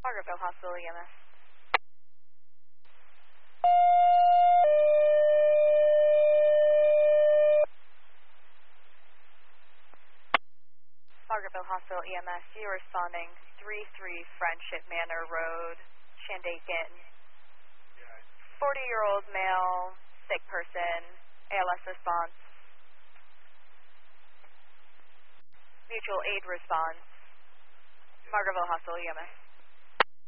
Margaretville Hospital EMS. Margaretville Hospital EMS, you are responding 33 Friendship Manor Road, Shandaken. 40-year-old male, sick person, ALS response. Mutual aid response. Margaretville Hospital EMS.